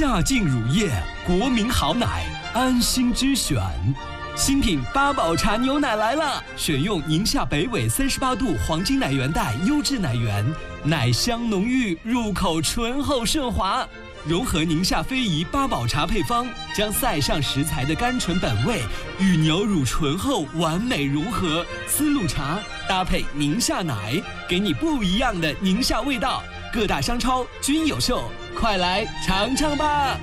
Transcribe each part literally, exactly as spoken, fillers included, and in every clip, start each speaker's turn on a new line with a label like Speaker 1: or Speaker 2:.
Speaker 1: 夏净乳液，国民好奶，安心之选。新品八宝茶牛奶来了，选用宁夏北纬三十八度黄金奶源带优质奶源，奶香浓郁，入口醇厚顺滑。融合宁夏非遗八宝茶配方，将塞上食材的甘醇本味与牛乳醇厚完美融合。丝路茶搭配宁夏奶，给你不一样的宁夏味道。各大商超均有售，快来尝尝吧！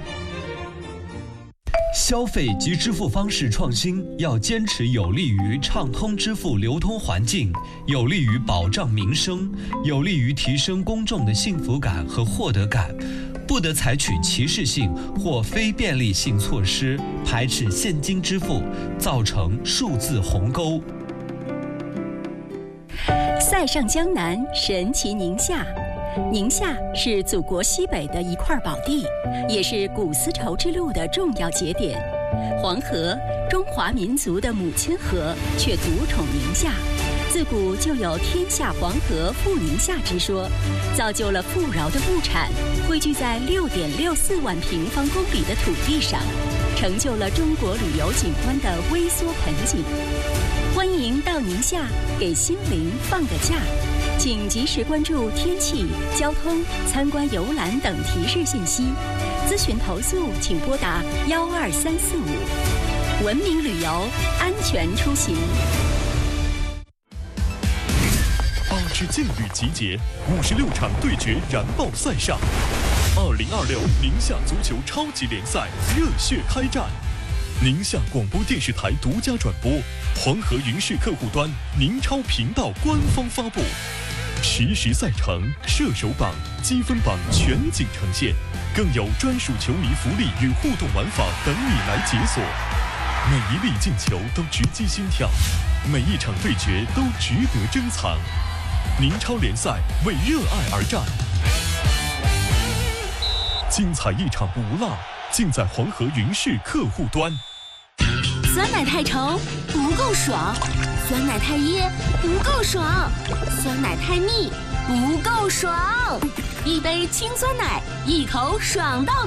Speaker 1: 消费及支付方式创新要坚持有利于畅通支付流通环境，有利于保障民生，有利于提升公众的幸福感和获得感。不得采取歧视性或非便利性措施，排斥现金支付，造成数字鸿沟。
Speaker 2: 塞上江南，神奇宁夏。宁夏是祖国西北的一块宝地，也是古丝绸之路的重要节点。黄河，中华民族的母亲河，却独宠宁夏。自古就有天下黄河富宁夏之说，造就了富饶的物产汇聚在六点六四万平方公里的土地上，成就了中国旅游景观的微缩盆景。欢迎到宁夏给心灵放个假，请及时关注天气、交通、参观游览等提示信息。咨询投诉请拨打幺二三四五。文明旅游，安全出行。
Speaker 3: 八支劲旅集结，五十六场对决燃爆赛上。二零二六宁夏足球超级联赛热血开战，宁夏广播电视台独家转播，黄河云视客户端、宁超频道官方发布，实时赛程、射手榜、积分榜全景呈现，更有专属球迷福利与互动玩法等你来解锁。每一粒进球都直击心跳，每一场对决都值得珍藏。宁超联赛为热爱而战，精彩一场不落，尽在黄河云视客户端。
Speaker 4: 酸奶太稠不够爽，酸奶太噎不够爽，酸奶太腻不够爽。一杯清酸奶，一口爽到